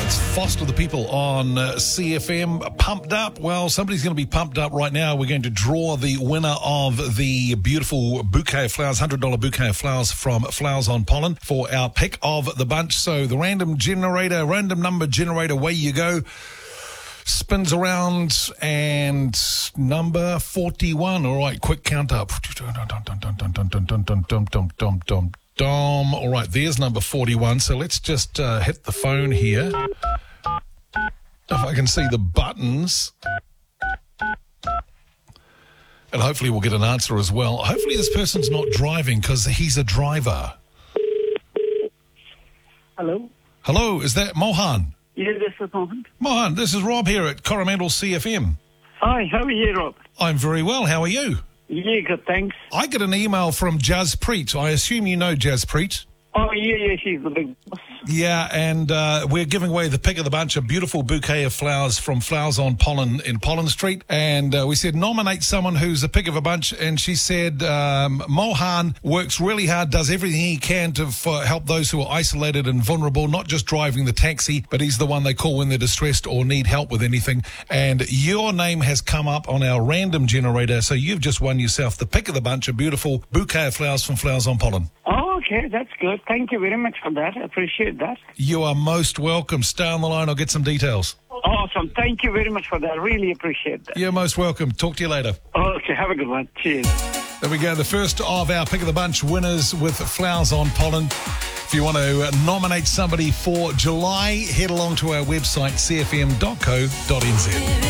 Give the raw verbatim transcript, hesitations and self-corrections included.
It's Foster the People on uh, C F M. Pumped up? Well, somebody's going to be pumped up right now. We're going to draw the winner of the beautiful bouquet of flowers, one hundred dollars bouquet of flowers from Flowers on Pollen for our pick of the bunch. So the random generator, random number generator, away you go. Spins around and number forty-one. All right, quick count up. Dom. All right, there's number forty-one. So let's just uh, hit the phone here. If I can see the buttons. And hopefully we'll get an answer as well. Hopefully this person's not driving because he's a driver. Hello? Hello, is that Mohan? Yeah, this is Mohan. Mohan, this is Rob here at Coromandel C F M. Hi, how are you, Rob? I'm very well. How are you? Yeah, good, thanks. I get an email from Jaspreet. I assume you know Jaspreet. Oh, yeah, yeah, she's the big boss. Yeah, and uh, we're giving away the pick of the bunch, a beautiful bouquet of flowers from Flowers on Pollen in Pollen Street. And uh, we said, nominate someone who's a pick of a bunch. And she said, um, Mohan works really hard, does everything he can to for help those who are isolated and vulnerable, not just driving the taxi, but he's the one they call when they're distressed or need help with anything. And your name has come up on our random generator. So you've just won yourself the pick of the bunch, a beautiful bouquet of flowers from Flowers on Pollen. Oh, okay, that's good. Thank you very much for that. I appreciate that. You are most welcome. Stay on the line. I'll get some details. Awesome. Thank you very much for that. I really appreciate that. You're most welcome. Talk to you later. Okay, have a good one. Cheers. There we go. The first of our Pick of the Bunch winners with Flowers on Pollen. If you want to nominate somebody for July, head along to our website, c f m dot co dot n z.